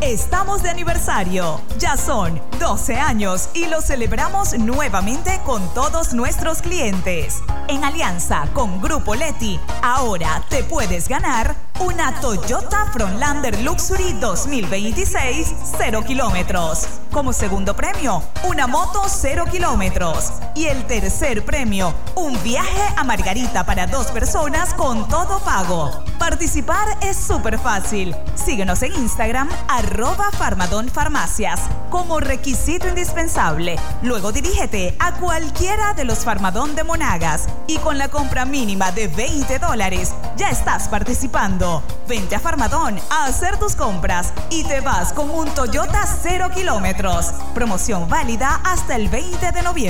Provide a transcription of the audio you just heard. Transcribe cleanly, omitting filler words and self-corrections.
Estamos de aniversario. Ya son 12 años y lo celebramos nuevamente con todos nuestros clientes. En alianza con Grupo Leti, ahora te puedes ganar una Toyota Frontlander Luxury 2026 0 kilómetros. Como segundo premio, una moto 0 kilómetros. Y el tercer premio, un viaje a Margarita para 2 personas con todo pago. Participar es súper fácil. Síguenos en Instagram, @Farmadonfarmacias, como requisito indispensable. Luego dirígete a cualquiera de los Farmadón de Monagas y con la compra mínima de $20 ya estás participando. Vente a Farmadón a hacer tus compras y te vas con un Toyota 0 kilómetros. Promoción válida hasta el 20 de noviembre.